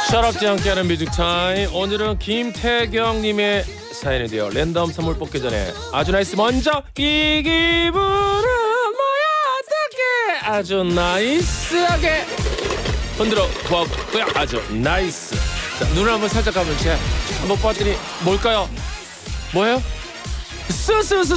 철학지 함께하는 뮤직타임. 오늘은 김태경님의 사연인데요. 랜덤 선물 뽑기 전에 아주 나이스 먼저 이 기분은 뭐야 어떡해 아주 나이스하게 흔들어 보았고요. 아주 나이스. 자, 눈을 한번 살짝 감으면 한번 봤더니 뭘까요? 뭐예요? 스스스